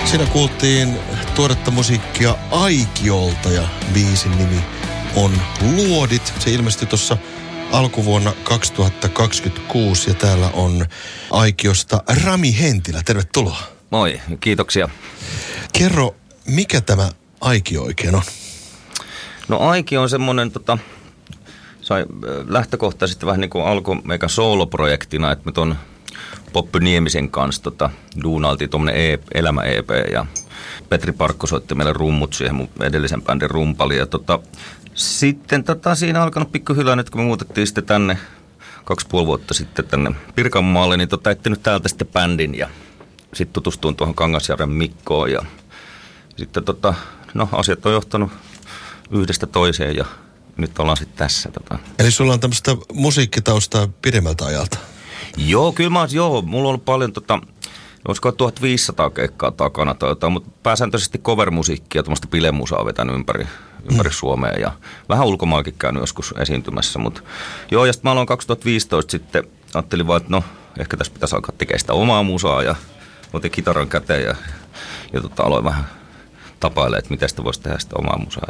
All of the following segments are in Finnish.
Siinä kuultiin tuoretta musiikkia Aikiolta ja biisin nimi on Luodit. Se ilmestyi tuossa alkuvuonna 2026 ja täällä on Aikiosta Rami Hentilä. Tervetuloa. Moi, kiitoksia. Kerro, mikä tämä Aikio oikein on? No Aikio on semmoinen, sai lähtökohtaisesti vähän niin kuin alkoi meikä sooloprojektina, että me ton Poppy Niemisen kanssa duunailtiin tuommoinen elämä-EP ja Petri Parkko soitti meille rummut siihen mun edellisen bändin rumpali ja sitten siinä alkanut pikkuhiljaa nyt kun me muutettiin sitten tänne 2,5 vuotta sitten tänne Pirkanmaalle, niin etsinyt täältä sitten bändin ja sitten tutustuin tuohon Kangasjärven Mikkoon ja sitten asiat on johtanut yhdestä toiseen ja nyt ollaan sitten tässä. Eli sulla on tämmöistä musiikkitaustaa pidemmältä ajalta? Joo, kyllä mulla on ollut paljon olisiko 1500 keikkaa takana mutta pääsääntöisesti cover-musiikkia, tuommoista bilemusaa vetänyt ympäri Suomea ja vähän ulkomaakin käynyt joskus esiintymässä, mutta joo, ja sitten mä aloin 2015 sitten, ajattelin vaan, että ehkä tässä pitäisi alkaa tekemään sitä omaa musaa ja otin kitaran käteen ja aloin vähän tapailemaan, että miten sitä voisi tehdä sitä omaa musaa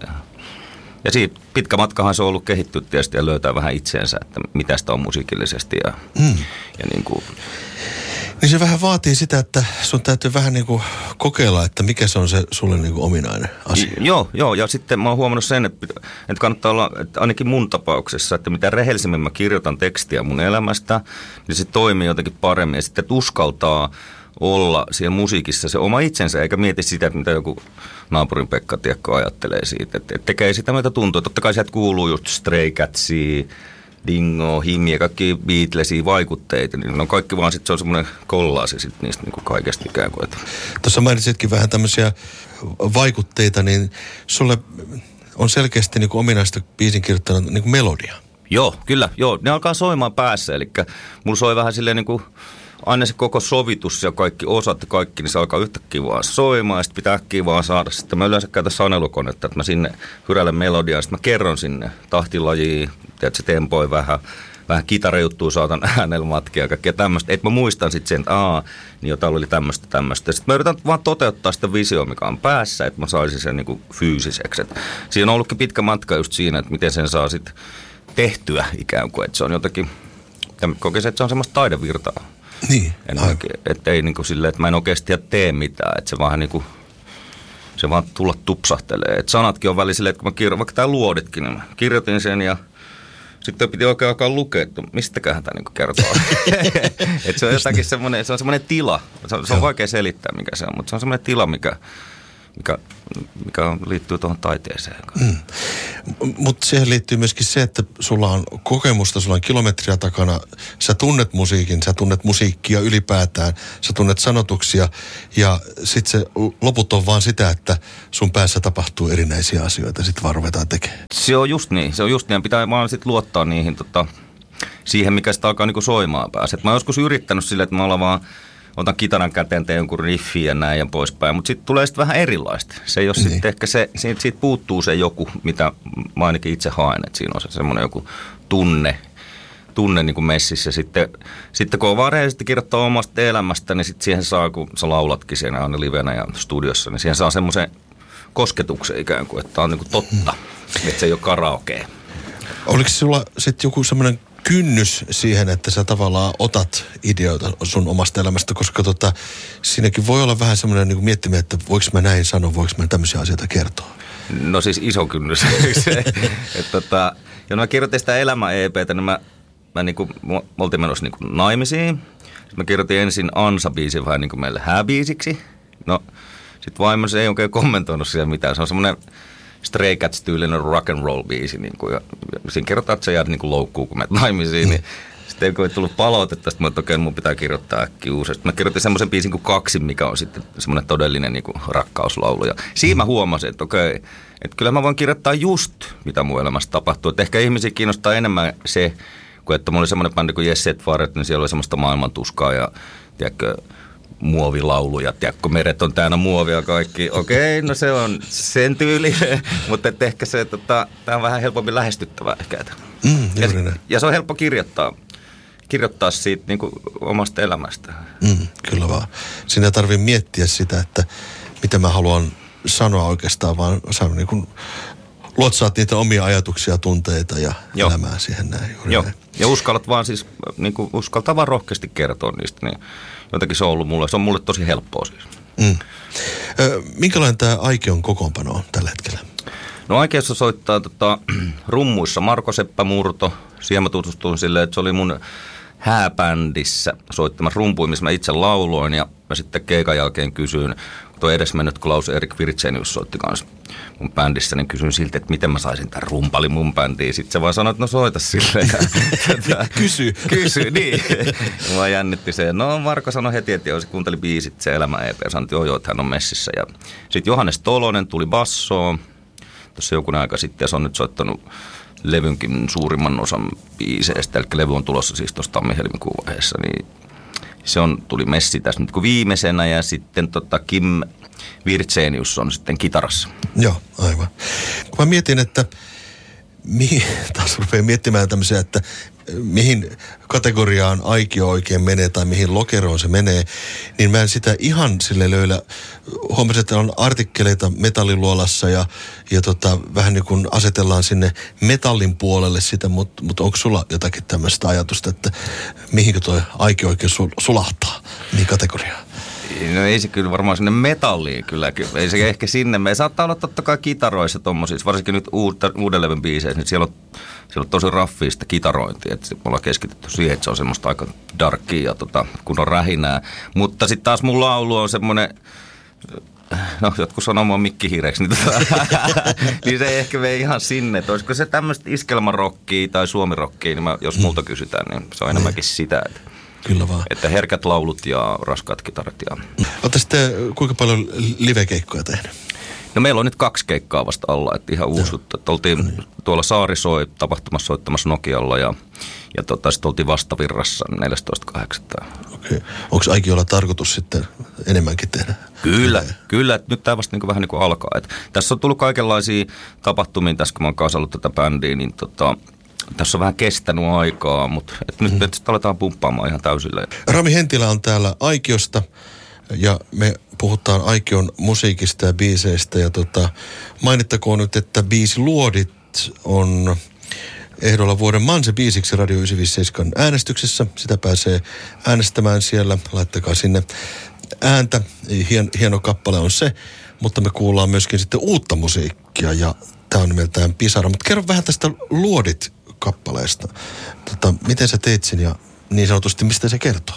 ja siitä pitkä matkahan se on ollut kehittyä tietysti ja löytää vähän itseensä, että mitä sitä on musiikillisesti ja niin kuin. Niin se vähän vaatii sitä, että sun täytyy vähän niin kuin kokeilla, että mikä se on se sulle niin kuin ominainen asia. Joo, ja sitten mä oon huomannut sen, että kannattaa olla, että ainakin mun tapauksessa, että mitä rehellisemmin mä kirjoitan tekstiä mun elämästä, niin se toimii jotenkin paremmin ja sitten uskaltaa olla siellä musiikissa se oma itsensä, eikä mieti sitä, että mitä joku naapurin Pekka Tiekko ajattelee siitä. Että tekee sitä, mitä tuntuu. Totta kai sieltä kuuluu just Stray Catsia, Dingo, Himmiä, kaikki Beatlesia vaikutteita. Niin ne on kaikki vaan sitten se on semmoinen kollaasi sitten niistä niin kuin kaikesta ikään kuin. Tuossa mainitsitkin vähän tämmöisiä vaikutteita, niin sulle on selkeästi niin kuin ominaista biisin kirjoittanut niin kuin melodia. Joo, kyllä. Joo, ne alkaa soimaan päässä. Eli mulla soi vähän silleen niin kuin aina se koko sovitus ja kaikki osat ja kaikki, niin se alkaa yhtäkkiä vaan soimaan ja sitten pitää äkkiä vaan saada. Sitten mä yleensä käytän sanelukonetta, että mä sinne hyräilen melodiaa ja sitten mä kerron sinne tahtilajiin, että se tempoi vähän kitarajuttua saatan äänellä matkia ja kaikkea tämmöistä. Että mä muistan sitten sen, että niin jotain oli tämmöistä. Sitten mä yritän vaan toteuttaa sitä visioa, mikä on päässä, että mä saisin sen niinku fyysiseksi. Et siinä on ollutkin pitkä matka just siinä, että miten sen saa sitten tehtyä ikään kuin, että se on jotakin, kokisin, että se on semmoista taidevirtaa. Niin. Että ei niinku silleen, että mä en oikeasti tee mitään, että se vaan niinku, se vaan tulla tupsahtelee. Että sanatkin on välillä silleen, että kun mä kirjoitin, vaikka tää Luoditkin, niin mä kirjoitin sen ja sitten piti oikein alkaa lukea, että mistäköhän tämä niinku kertoo. Että se on jotakin semmoinen, se on semmoinen tila, se on vaikea selittää mikä se on, mutta se on semmoinen tila, mikä liittyy tuohon taiteeseen. Mutta siihen liittyy myöskin se, että sulla on kokemusta, sulla on kilometriä takana, sä tunnet musiikin, sä tunnet musiikkia ylipäätään, sä tunnet sanotuksia ja sitten se loput on vaan sitä, että sun päässä tapahtuu erinäisiä asioita, sitten vaan ruvetaan tekemään. Se on just niin, ja pitää vaan sitten luottaa niihin, siihen mikä sitä alkaa niinku soimaan päässä. Mä oon joskus yrittänyt silleen, että mä ollaan vaan otan kitaran käteen, teen jonkun riffiä ja näin ja poispäin, mutta sitten tulee sitten vähän erilaista. Se ei ole niin. Sitten ehkä siitä puuttuu se joku, mitä mä ainakin itse haen, että siinä on se semmoinen joku tunne niin kuin messissä. Sitten kun on vaan rehellisesti kirjoittaa omasta elämästä, niin sitten siihen saa, kun sä laulatkin siinä aina livenä ja studiossa, niin siihen saa semmoisen kosketuksen ikään kuin, että on niin kuin totta, että se ei ole karaokea. Oliko sulla sitten joku semmoinen kynnys siihen, että sä tavallaan otat ideoita sun omasta elämästä, koska siinäkin voi olla vähän semmoinen niin kuin miettiminen, että voiko mä näin sanoa, voiko mä tämmöisiä asioita kertoa? No siis iso kynnys. Ja mä kirjoitin sitä elämä-EPtä, niin mä me oltiin menossa niin kuin naimisiin. Sitten mä kirjoitin ensin Ansa-biisin vähän niin kuin meille hääbiisiksi. No sit vaimo se ei oikein kommentoinut siellä mitään. Se on semmoinen Stray Cats-tyylinen rock and roll biisi. Niin kuin, ja siinä kerrotaan, että sä jäät niin kuin loukkuun, kun menet naimisiin. Niin sitten ei tullut palautetta, sitten mä okei, mun pitää kirjoittaa äkkiä uusesti. Mä kirjoitin semmoisen biisin kuin Kaksi, mikä on sitten semmoinen todellinen niin kuin rakkauslaulu. Ja siinä mä huomasin, että okei, että kyllä mä voin kirjoittaa just, mitä mun elämässä tapahtuu. Että ehkä ihmisiä kiinnostaa enemmän se, kun että mulla oli semmoinen bändi kuin Yes Set Faret, niin siellä oli semmoista maailmantuskaa ja tiedätkö, muovilauluja, tiedätkö, meret on täynnä muovia kaikki. Okei, no se on sen tyyli, mutta ehkä se, tämä on vähän helpommin lähestyttävää ehkä. Ja se on helppo kirjoittaa siitä niin kuin omasta elämästä. Kyllä vaan. Siinä ei tarvitse miettiä sitä, että mitä mä haluan sanoa oikeastaan, vaan sä niin kuin luotsaat niitä omia ajatuksia, tunteita ja elämää siihen näin. Joo, ja uskallat vaan siis, niin kuin uskaltaa vaan rohkeasti kertoa niistä, niin jotenkin se on mulle tosi helppoa siis. Minkälainen tämä Aikion kokoonpano on tällä hetkellä? No Aikiossa soittaa rummuissa Marko Seppä Murto. Siihen mä tutustuin silleen, että se oli mun hääbändissä soittamassa rumpuja, missä mä itse lauloin. Ja mä sitten keikan jälkeen kysyin, kun tuo edesmennyt Klaus-Erik Virtsenius soitti kanssa mun bändissä, niin kysyin siltä, että miten mä saisin tämän rumpali mun bändiin. Sitten se vaan sanoi, että no soita silleen. Kysy, niin. Mua jännitti se. No Marko sanoi heti, että se kuunteli biisit, se Elämä EP, ja sanoi, että joo, että hän on messissä. Ja sitten Johannes Tolonen tuli bassoon tuossa joku aika sitten, ja se on nyt soittanut levynkin suurimman osan biiseistä, eli levy on tulossa siis tuossa tammi-helmikuun vaiheessa, niin se tuli messi tässä nyt kuin viimeisenä, ja sitten Kim Virtsenius on sitten kitarassa. Joo, aivan. Kun mä mietin, että taas rupeaa miettimään tämmöisiä, että mihin kategoriaan Aikio oikein menee tai mihin lokeroon se menee, niin mä en sitä ihan sille löydä. Huomasin, että on artikkeleita metalliluolassa ja vähän niin kuin asetellaan sinne metallin puolelle sitä, mutta onko sulla jotakin tämmöistä ajatusta, että mihinkö toi Aikio oikein sulahtaa, mihin kategoriaan? No ei se kyllä varmaan sinne metalliin kylläkin. Ei se ehkä sinne. Me saattaa olla totta kai kitaroissa tommosissa, varsinkin nyt uuden levyn biiseissä, niin siellä on tosi raffista kitarointia. Että me ollaan keskitytty siihen, että se on semmoista aika darkia ja kun on rähinää. Mutta sitten taas mun laulu on semmoinen, no jotkut sanoo mua mikkihiireksi, niin se ei ehkä mene ihan sinne. Että olisiko se tämmöistä iskelmarokkia tai suomirokkia, niin jos multa kysytään, niin se on enemmänkin sitä, että kyllä vaan. Että herkät laulut ja raskaat kitarat. Olette sitten kuinka paljon livekeikkoja tehnyt? No meillä on nyt 2 keikkaa vasta alla, että ihan uusutta. Oltiin tuolla Saarisoi tapahtumassa soittamassa Nokialla ja sitten oltiin Vastavirrassa 14.8. Okei. Onko Aikiolla tarkoitus sitten enemmänkin tehdä? Kyllä. Että nyt tämä vasta niin kuin vähän niin kuin alkaa. Että tässä on tullut kaikenlaisia tapahtumia tässä, kun mä oon kasallut tätä bändiä, niin tässä on vähän kestänyt aikaa, mutta nyt aletaan pumppaamaan ihan täysillä. Rami Hentilä on täällä Aikiosta ja me puhutaan Aikion musiikista ja biiseistä. Ja mainittakoon nyt, että biisi Luodit on ehdolla vuoden Manse-biisiksi Radio 957 äänestyksessä. Sitä pääsee äänestämään siellä. Laittakaa sinne ääntä. Hieno kappale on se, mutta me kuullaan myöskin sitten uutta musiikkia ja tämä on nimeltään Pisara. Mutta kerro vähän tästä Luodit-kappaleesta. Miten sä teit sen ja niin sanotusti mistä se kertoo?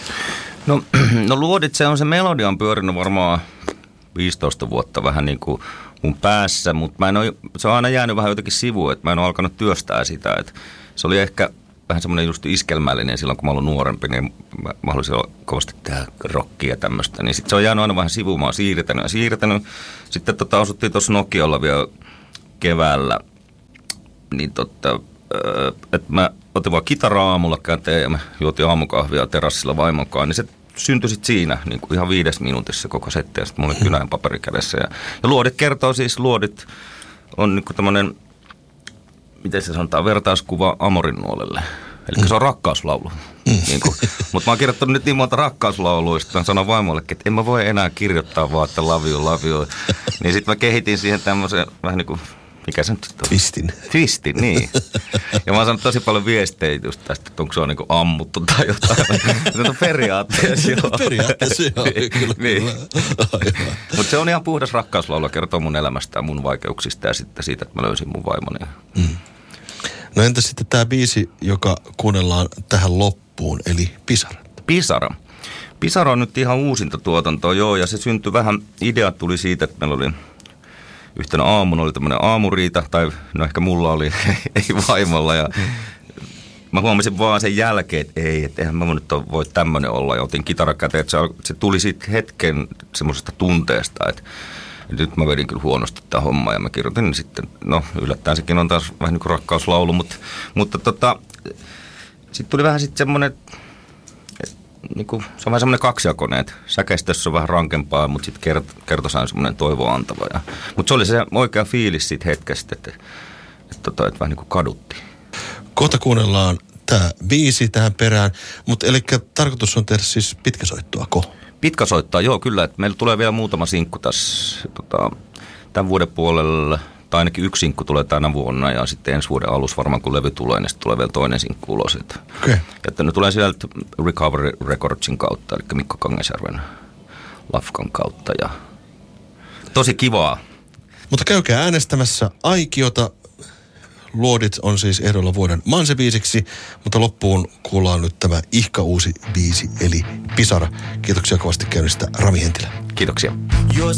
No Luodit, se melodia on pyörinyt varmaan 15 vuotta vähän niin kuin mun päässä, mutta se on aina jäänyt vähän jotenkin sivuun, että mä en ole alkanut työstää sitä. Että se oli ehkä vähän semmoinen just iskelmällinen silloin, kun mä olin nuorempi, niin mä haluaisin kovasti tehdä rockia ja tämmöistä. Niin sitten se on jäänyt aina vähän sivuun, mä oon siirtänyt. Sitten asuttiin tuossa Nokialla vielä keväällä, niin että mä otin vaan kitaraa aamulla käteen ja mä juotin aamukahvia terassilla vaimonkaan, niin se syntyi sitten siinä niin kuin ihan 5 minuutissa koko setti ja sitten mulla oli kynäinen paperi kädessä. Ja Luodit kertoo siis, Luodit on niin kuin tämmöinen, miten se sanotaan, vertauskuva Amorinnuolelle. Eli se on rakkauslaulu. Niin mutta mä oon kirjoittanut nyt niin monta rakkauslauluista, mä sanon vaimollekin, että en mä voi enää kirjoittaa vaan, että love you. Niin sitten mä kehitin siihen tämmöisen vähän niin kuin, mikä se nyt on? Twistin, niin. Ja mä oon saanut tosi paljon viestejä just tästä, että onko se on niin kuin ammuttu tai jotain. Se on periaatteessa joo. Periaatteessa joo, kyllä. Niin. Mutta se on ihan puhdas rakkauslaulu, kertoo mun elämästä ja mun vaikeuksista ja sitten siitä, että mä löysin mun vaimoni. No entä sitten tämä biisi, joka kuunnellaan tähän loppuun, eli Pisara? Pisara on nyt ihan uusinta tuotantoa, joo, ja se syntyi vähän, idea tuli siitä, että meillä oli yhtenä aamuna oli tämmöinen aamuriita, tai no ehkä mulla oli, ei vaimolla, ja mä huomasin vaan sen jälkeen, että eihän mä nyt voi tämmöinen olla, ja otin kitaran käteen, että se tuli sitten hetken semmoisesta tunteesta, että nyt mä vedin kyllä huonosti tämä homma, ja mä kirjoitin niin sitten, no yllättäen sekin on taas vähän niin kuin rakkauslaulu, mutta sitten tuli vähän sitten semmoinen, niinku, se on vähän semmoinen kaksijakoinen, että säkeistössä on vähän rankempaa, mutta sitten kertosa on semmoinen toivoa antava. Mutta se oli se oikea fiilis siitä hetkestä, että vähän niin kuin kaduttiin. Kohta kuunnellaan tämä biisi tähän perään, mutta eli tarkoitus on tehdä siis pitkäsoittoako? Pitkä soittaa, joo kyllä. Että meillä tulee vielä muutama sinkku tässä tämän vuoden puolella. Tai ainakin yksi sinkku tulee tänä vuonna ja sitten ensi vuoden alussa varmaan kun levy tulee, niin sitten tulee vielä toinen sinkku ulos. Että ne tulee sieltä Recovery Recordsin kautta, eli Mikko Kangasjärven Lafkan kautta. Ja tosi kivaa. Mutta käykää äänestämässä Aikiota. Luodit on siis ehdolla vuoden Manse-biisiksi, mutta loppuun kuullaan nyt tämä ihka uusi biisi, eli Pisara. Kiitoksia kovasti käynnistä Rami Hentilä. Kiitoksia. Jos